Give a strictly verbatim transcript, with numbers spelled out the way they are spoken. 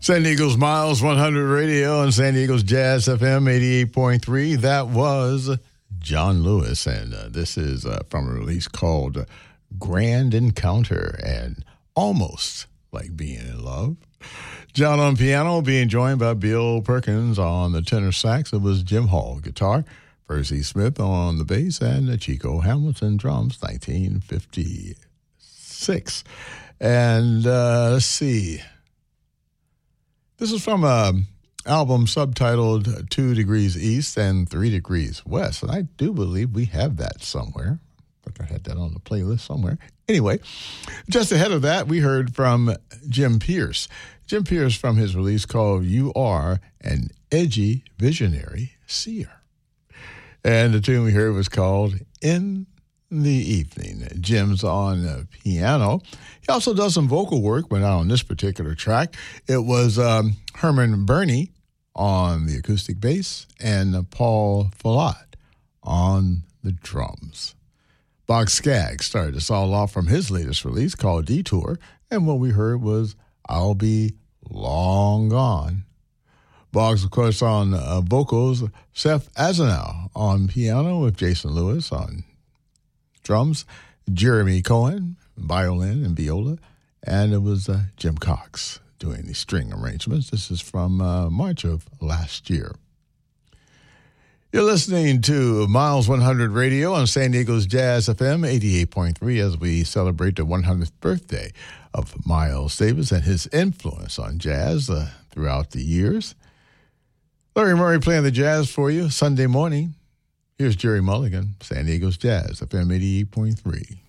San Diego's Miles one hundred Radio and San Diego's Jazz F M eighty-eight point three. That was John Lewis, and uh, this is uh, from a release called Grand Encounter and Almost Like Being in Love. John on piano, being joined by Bill Perkins on the tenor sax. It was Jim Hall guitar, Percy Smith on the bass, and Chico Hamilton drums, nineteen fifty-six. And uh, let's see. This is from an album subtitled Two Degrees East and Three Degrees West. And I do believe we have that somewhere. I think I had that on the playlist somewhere. Anyway, just ahead of that, we heard from Jim Pierce. Jim Pierce from his release called You Are an Edgy Visionary Seer. And the tune we heard was called In the Evening. Jim's on uh, piano. He also does some vocal work, but not on this particular track. It was um, Herman Burney on the acoustic bass and uh, Paul Follett on the drums. Bob Skaggs started us all off from his latest release called Detour, and what we heard was I'll Be Long Gone. Boggs, of course, on uh, vocals, Seth Aznavour on piano with Jason Lewis on drums, Jeremy Cohen, violin and viola, and it was uh, Jim Cox doing the string arrangements. This is from uh, March of last year. You're listening to Miles one hundred Radio on San Diego's Jazz F M eighty-eight point three as we celebrate the one hundredth birthday of Miles Davis and his influence on jazz uh, throughout the years. Larry Murray playing the jazz for you Sunday morning. Here's Jerry Mulligan, San Diego's Jazz F M eighty-eight point three.